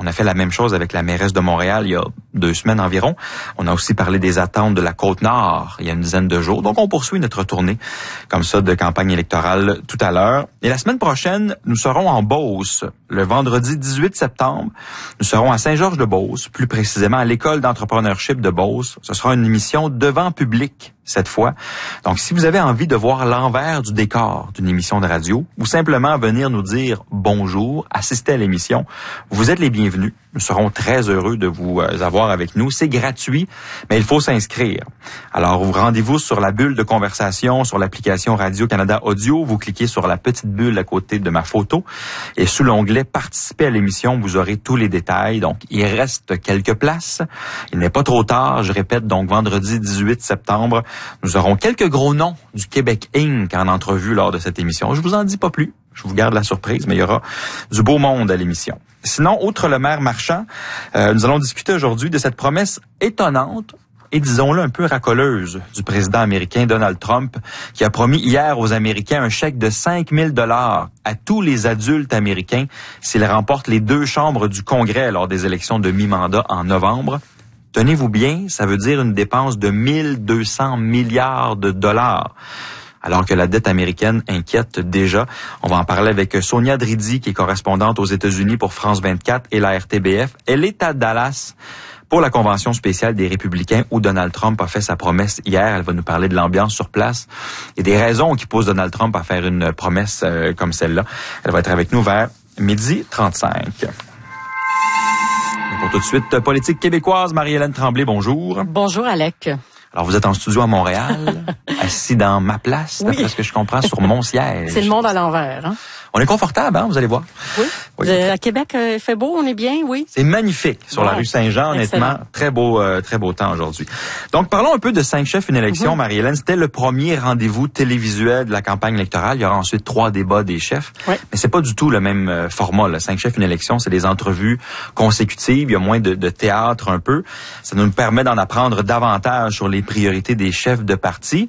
On a fait la même chose avec la mairesse de Montréal il y a 2 semaines environ. On a aussi parlé des attentes de la Côte-Nord il y a une dizaine de jours. Donc, on poursuit notre tournée comme ça de campagne électorale tout à l'heure. Et la semaine prochaine, nous serons en Beauce. Le vendredi 18 septembre, nous serons à Saint-Georges-de-Beauce, plus précisément à l'école d'entrepreneurship de Beauce. Ce sera une émission devant public cette fois. Donc, si vous avez envie de voir l'envers du décor d'une émission de radio ou simplement venir nous dire bonjour, assister à l'émission, vous êtes les bienvenus. Nous serons très heureux de vous avoir avec nous. C'est gratuit, mais il faut s'inscrire. Alors, vous rendez-vous sur la bulle de conversation sur l'application Radio-Canada Audio. Vous cliquez sur la petite bulle à côté de ma photo et sous l'onglet « Participer à l'émission », vous aurez tous les détails. Donc, il reste quelques places. Il n'est pas trop tard. Je répète, donc, vendredi 18 septembre, nous aurons quelques gros noms du Québec Inc. en entrevue lors de cette émission. Je vous en dis pas plus. Je vous garde la surprise, mais il y aura du beau monde à l'émission. Sinon, outre le maire Marchand, nous allons discuter aujourd'hui de cette promesse étonnante et, disons-le, un peu racoleuse du président américain Donald Trump, qui a promis hier aux Américains un chèque de 5 000 $ à tous les adultes américains s'ils remportent les 2 chambres du Congrès lors des élections de mi-mandat en novembre. Tenez-vous bien, ça veut dire une dépense de 1 200 milliards de dollars. Alors que la dette américaine inquiète déjà. On va en parler avec Sonia Dridi, qui est correspondante aux États-Unis pour France 24 et la RTBF. Elle est à Dallas pour la convention spéciale des Républicains où Donald Trump a fait sa promesse hier. Elle va nous parler de l'ambiance sur place et des raisons qui poussent Donald Trump à faire une promesse comme celle-là. Elle va être avec nous vers 12h35. Pour tout de suite, politique québécoise, Marie-Hélène Tremblay, bonjour. Bonjour, Alec. Alors, vous êtes en studio à Montréal, assis dans ma place, d'après ce que je comprends, sur mon siège. C'est le monde à l'envers, hein? On est confortable, hein, vous allez voir. Oui. À Québec, il fait beau, on est bien, oui. C'est magnifique sur la rue Saint-Jean, honnêtement. Très beau temps aujourd'hui. Donc, parlons un peu de 5 chefs, une élection, Marie-Hélène. C'était le premier rendez-vous télévisuel de la campagne électorale. Il y aura ensuite 3 débats des chefs. Oui. Mais c'est pas du tout le même format, là. 5 chefs, une élection, c'est des entrevues consécutives. Il y a moins de théâtre un peu. Ça nous permet d'en apprendre davantage sur les priorités des chefs de parti.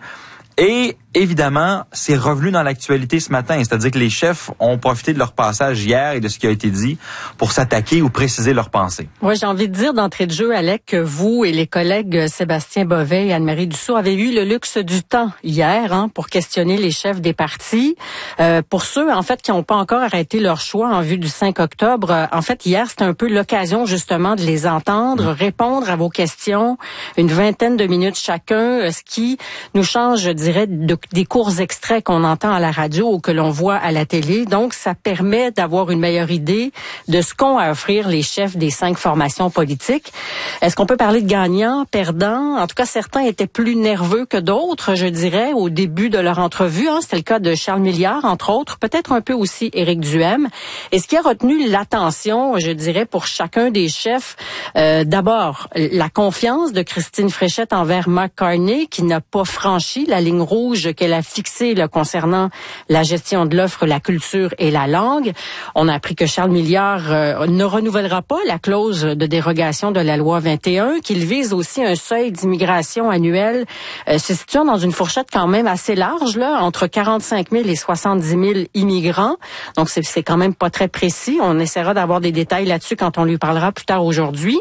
Et évidemment, c'est revenu dans l'actualité ce matin. C'est-à-dire que les chefs ont profité de leur passage hier et de ce qui a été dit pour s'attaquer ou préciser leurs pensées. Moi, j'ai envie de dire d'entrée de jeu, Alec, que vous et les collègues Sébastien Bovet et Anne-Marie Dussault avez eu le luxe du temps hier pour questionner les chefs des partis. Pour ceux, en fait, qui n'ont pas encore arrêté leur choix en vue du 5 octobre, en fait, hier, c'était un peu l'occasion justement de les entendre, répondre à vos questions, une vingtaine de minutes chacun, ce qui nous change, je dirais, des courts extraits qu'on entend à la radio ou que l'on voit à la télé. Donc, ça permet d'avoir une meilleure idée de ce qu'ont à offrir les chefs des 5 formations politiques. Est-ce qu'on peut parler de gagnants, perdants? En tout cas, certains étaient plus nerveux que d'autres, je dirais, au début de leur entrevue. C'était le cas de Charles Milliard, entre autres, peut-être un peu aussi Éric Duhaime. Et ce qui a retenu l'attention, je dirais, pour chacun des chefs, d'abord, la confiance de Christine Fréchette envers Mark Carney, qui n'a pas franchi la ligne rouge qu'elle a fixée concernant la gestion de l'offre, la culture et la langue. On a appris que Charles Milliard ne renouvellera pas la clause de dérogation de la loi 21, qu'il vise aussi un seuil d'immigration annuel se situant dans une fourchette quand même assez large, là, entre 45 000 et 70 000 immigrants. Donc, c'est quand même pas très précis. On essaiera d'avoir des détails là-dessus quand on lui parlera plus tard aujourd'hui.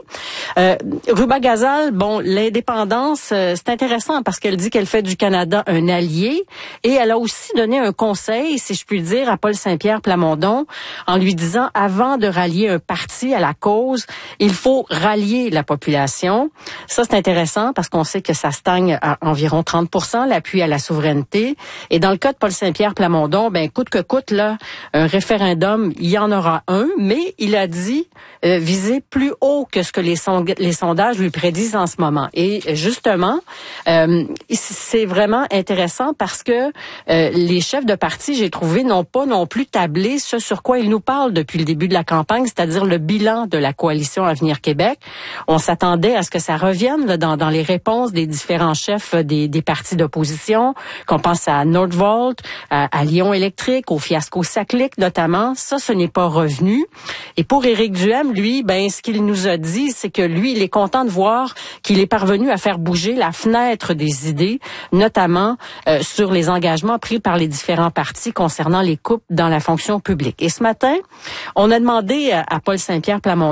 Ruba Gazal, l'indépendance, c'est intéressant parce qu'elle dit qu'elle fait du Canada un allié et elle a aussi donné un conseil, si je puis dire, à Paul Saint-Pierre Plamondon en lui disant, avant de rallier un parti à la cause, il faut rallier la population. Ça, c'est intéressant parce qu'on sait que ça stagne à environ 30%, l'appui à la souveraineté. Et dans le cas de Paul Saint-Pierre Plamondon, coûte que coûte, là, un référendum, il y en aura un, mais il a dit viser plus haut que ce que les sondages lui prédisent en ce moment. Et justement, c'est vraiment intéressant parce que les chefs de parti, j'ai trouvé, n'ont pas non plus tablé ce sur quoi ils nous parlent depuis le début de la campagne, c'est-à-dire le bilan de la coalition Avenir Québec. On s'attendait à ce que ça revienne là, dans les réponses des différents chefs des partis d'opposition, qu'on pense à Nordvolt, à Lyon Électrique, au fiasco Saclic notamment. Ça, ce n'est pas revenu. Et pour Éric Duhaime, lui, ce qu'il nous a dit, c'est que lui, il est content de voir qu'il est parvenu à faire bouger la fenêtre des idées, notamment sur les engagements pris par les différents partis concernant les coupes dans la fonction publique. Et ce matin, on a demandé à Paul Saint-Pierre Plamondon